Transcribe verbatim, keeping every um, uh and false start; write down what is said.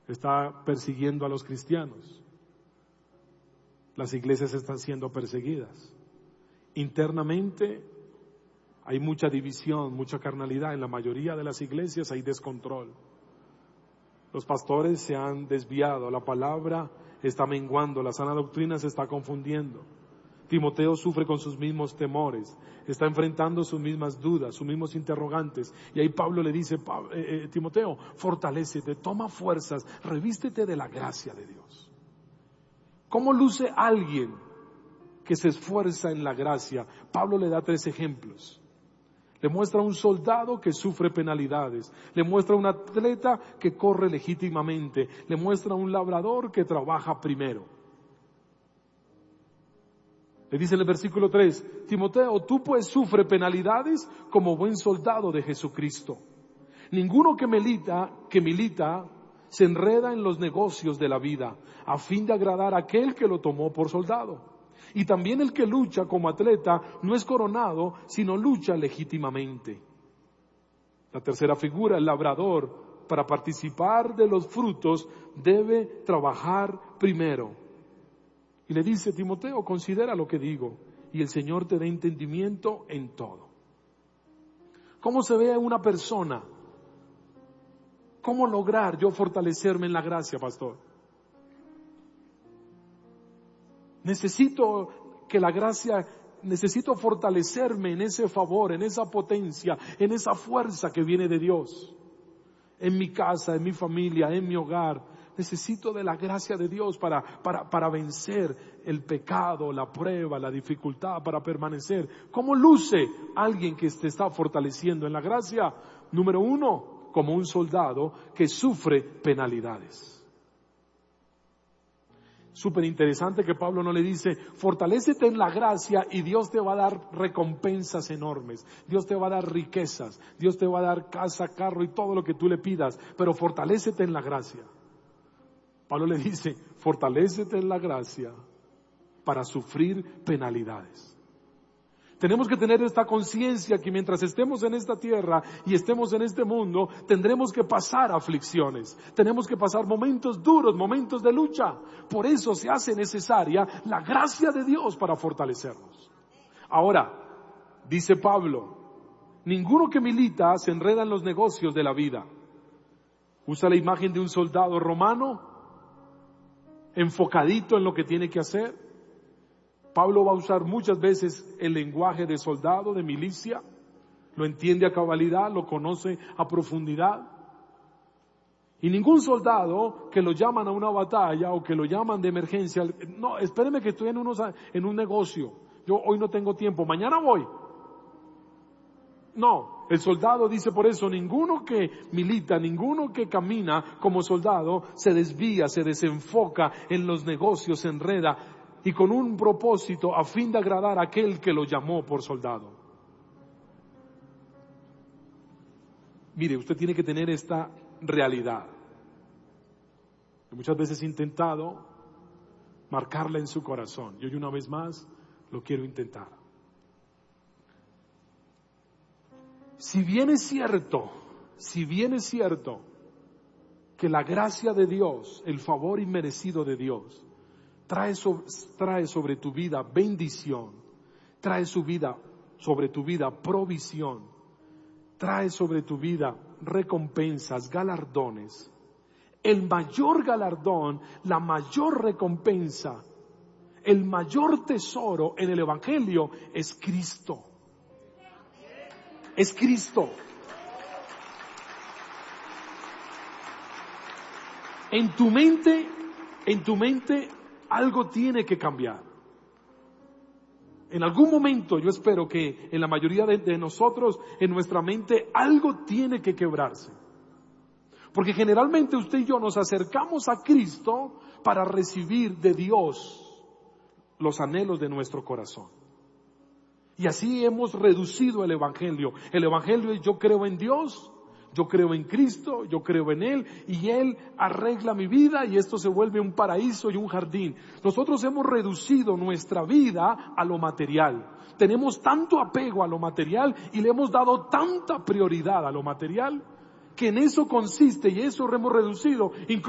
está persiguiendo a los cristianos. Las iglesias están siendo perseguidas. Internamente hay mucha división, mucha carnalidad. En la mayoría de las iglesias hay descontrol. Los pastores se han desviado, la palabra está menguando, la sana doctrina se está confundiendo. Timoteo sufre con sus mismos temores, está enfrentando sus mismas dudas, sus mismos interrogantes. Y ahí Pablo le dice, Pablo, eh, eh, Timoteo, fortalécete, toma fuerzas, revístete de la gracia de Dios. ¿Cómo luce alguien que se esfuerza en la gracia? Pablo le da tres ejemplos. Le muestra a un soldado que sufre penalidades, le muestra a un atleta que corre legítimamente, le muestra a un labrador que trabaja primero. Le dice en el versículo tres, Timoteo, tú pues sufre penalidades como buen soldado de Jesucristo. Ninguno que milita, que milita se enreda en los negocios de la vida, a fin de agradar a aquel que lo tomó por soldado. Y también el que lucha como atleta no es coronado, sino lucha legítimamente. La tercera figura, el labrador, para participar de los frutos debe trabajar primero. Y le dice, Timoteo, considera lo que digo, y el Señor te dé entendimiento en todo. ¿Cómo se ve una persona? ¿Cómo lograr yo fortalecerme en la gracia, pastor? Necesito que la gracia, necesito fortalecerme en ese favor, en esa potencia, en esa fuerza que viene de Dios. En mi casa, en mi familia, en mi hogar. Necesito de la gracia de Dios para, para, para vencer el pecado, la prueba, la dificultad, para permanecer. ¿Cómo luce alguien que se está fortaleciendo en la gracia? Número uno, como un soldado que sufre penalidades. Súper interesante que Pablo no le dice, fortalécete en la gracia y Dios te va a dar recompensas enormes. Dios te va a dar riquezas. Dios te va a dar casa, carro y todo lo que tú le pidas. Pero fortalécete en la gracia. Pablo le dice, fortalécete en la gracia para sufrir penalidades. Tenemos que tener esta conciencia que mientras estemos en esta tierra y estemos en este mundo, tendremos que pasar aflicciones. Tenemos que pasar momentos duros, momentos de lucha. Por eso se hace necesaria la gracia de Dios para fortalecernos. Ahora, dice Pablo, ninguno que milita se enreda en los negocios de la vida. Usa la imagen de un soldado romano, enfocadito en lo que tiene que hacer. Pablo va a usar muchas veces el lenguaje de soldado, de milicia, lo entiende a cabalidad, lo conoce a profundidad. Y ningún soldado que lo llaman a una batalla o que lo llaman de emergencia, no, espéreme que estoy en, unos, en un negocio, yo hoy no tengo tiempo, mañana voy. No, el soldado dice por eso, ninguno que milita, ninguno que camina como soldado se desvía, se desenfoca en los negocios, se enreda. Y con un propósito a fin de agradar a aquel que lo llamó por soldado. Mire, usted tiene que tener esta realidad. Yo muchas veces he intentado marcarla en su corazón. Y hoy una vez más lo quiero intentar. Si bien es cierto, si bien es cierto que la gracia de Dios, el favor inmerecido de Dios, Trae sobre, trae sobre tu vida bendición, trae su vida, sobre tu vida provisión, trae sobre tu vida recompensas, galardones. El mayor galardón, la mayor recompensa, el mayor tesoro en el Evangelio es Cristo. Es Cristo. En tu mente, en tu mente, algo tiene que cambiar. En algún momento yo espero que en la mayoría de, de nosotros, en nuestra mente, algo tiene que quebrarse. Porque generalmente usted y yo nos acercamos a Cristo para recibir de Dios los anhelos de nuestro corazón. Y así hemos reducido el Evangelio. El Evangelio es yo creo en Dios, yo creo en Cristo, yo creo en Él y Él arregla mi vida y esto se vuelve un paraíso y un jardín. Nosotros hemos reducido nuestra vida a lo material. Tenemos tanto apego a lo material y le hemos dado tanta prioridad a lo material que en eso consiste y eso hemos reducido.